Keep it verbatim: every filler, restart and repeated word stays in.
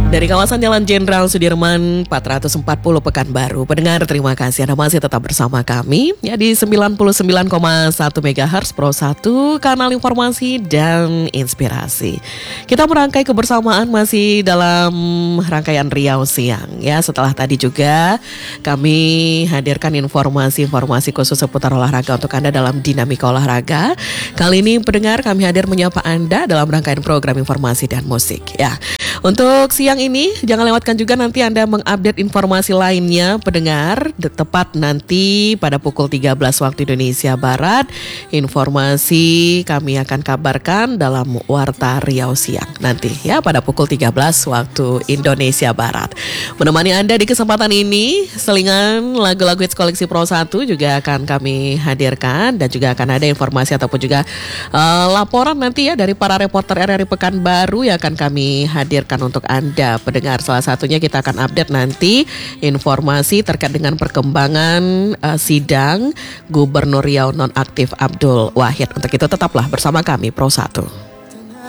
Dari kawasan Jalan Jenderal Sudirman empat ratus empat puluh Pekanbaru. Pendengar, terima kasih Anda masih tetap bersama kami ya di sembilan puluh sembilan koma satu megahertz Pro satu, kanal informasi dan inspirasi. Kita merangkai kebersamaan masih dalam rangkaian Riau Siang ya. Setelah tadi juga kami hadirkan informasi-informasi khusus seputar olahraga untuk Anda dalam dinamika olahraga. Kali ini pendengar, kami hadir menyapa Anda dalam rangkaian program informasi dan musik ya. Untuk siang ini jangan lewatkan juga nanti Anda mengupdate informasi lainnya pendengar. Tepat nanti pada pukul tiga belas waktu Indonesia Barat, informasi kami akan kabarkan dalam Warta Riau Siang nanti ya pada pukul tiga belas waktu Indonesia Barat. Menemani Anda di kesempatan ini, selingan lagu-lagu hits koleksi Pro satu juga akan kami hadirkan, dan juga akan ada informasi ataupun juga uh, laporan nanti ya dari para reporter R R I Pekanbaru yang akan kami hadirkan untuk Anda pendengar. Salah satunya kita akan update nanti informasi terkait dengan perkembangan uh, sidang Gubernur Riau nonaktif Abdul Wahid. Untuk itu tetaplah bersama kami Pro satu.